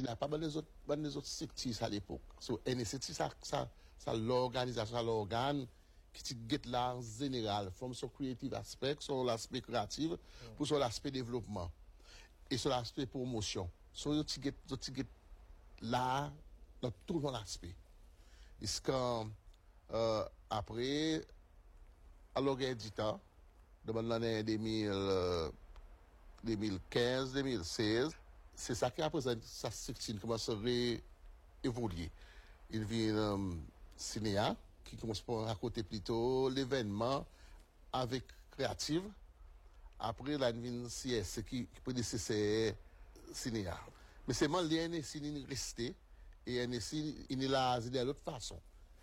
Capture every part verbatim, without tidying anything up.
n'a pas les autres, les autres secteurs à l'époque. So, N S C, ça, ça, ça l'organisation, l'organe qui get là en général, from son creative aspect, sur l'aspect créatif, mm. pour sur l'aspect développement et sur l'aspect promotion. So, tu get, tu get là dans tout l'aspect. Est-ce que euh, après, alors éditeur, dans l'année deux mille, euh, deux mille quinze, deux mille seize, c'est ça qui a présenté sa section commence à évoluer. Il vient euh, cinéa qui commence à raconter plutôt l'événement avec créative. Après, là, il vient C S qui, qui peut nécessaire cinéa. Mais c'est mal N S C il est resté et N S C il est là de l'autre façon.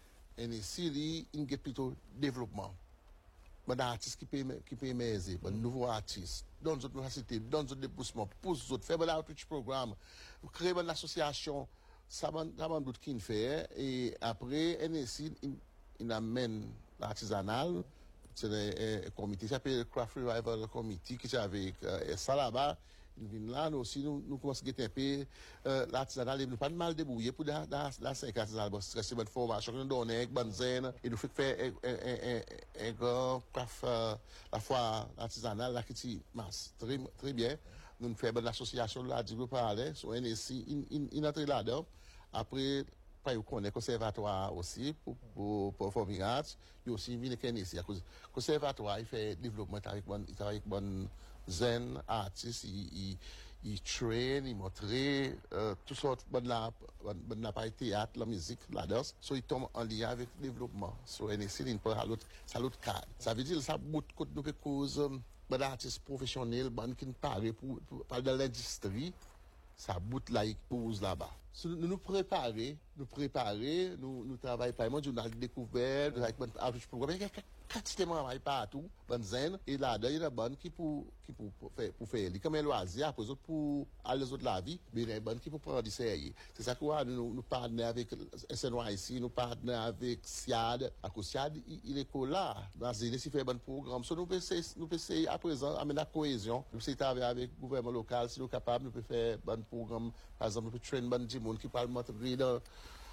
N S C il il est plutôt développement. Bon artiste qui peut qui peut aimer, bon nouveau artiste, dans d'autres universités, dans d'autres dépouillements, pour d'autres faire un outreach programme, créer une association, ça va ça va d'autres qui fait et après N S C il, il amène l'artisanal, c'est un comité qui s'appelle Craft Revival Committee qui est avec euh, ça là-bas. Nous venons là, nous aussi, nous, nous commençons à gagner euh, l'artisanal, nous pas de mal débrouiller pour la, la, la cinq artisanal, parce que c'est une formation, nous donnons une bonne zen, et nous faisons faire un, un, un, un grand craft, euh, la fois artisanal, là, qui est masse. Très, très bien. Nous faisons une association, là, du groupe parler, sur N S C, il entre là-dedans. Après, pas eu connaît conservatoire aussi pour pour performing arts il aussi vient avec N S C à cause conservatoire il fait développement avec bon il travaille avec bon zen artiste il il il train il montre euh, toutes sortes bon la bon la partie théâtre la musique la danse so il tombe en lien avec le développement so N S C il peut à l'autre ça l'autre cadre ça veut dire ça bout côté nous cause bon artiste professionnel bon qui parle pour parler de l'industrie ça bout là il pose là-bas. So, nous nous préparer, nous préparer, nous nous travaillons pas moi journal découverte, avec bon outreach programme, il y a quantité de travail partout, bonne zen et là il y a une bonne qui pour qui pour, pour faire pour faire comme un loisir après autres pour aller les autres la vie, mais il y a une bonne qui pour prendre du sérieux. C'est ça que nous nous partenaires avec S N Y C, nous partenaires avec S I A D, à cause S I A D il est là, dans zéné si fait bon programme. So nous peut nous peut essayer à présent amener la cohésion, nous essayer travailler avec le gouvernement local si nous capable nous peut faire bon programme par exemple nous peut train bon du monde qui parle montrer dans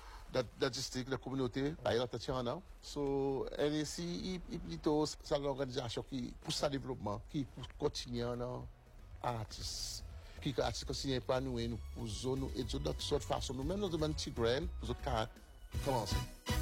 dans district la communauté par exemple Tiana. So N S C il plutôt c'est l'organisation qui pour sa développement qui pour continuer en artiste qui artiste continue pas nous nous pour zone et de toute sorte façon nous même nous demandons petit grain pour autres commencer.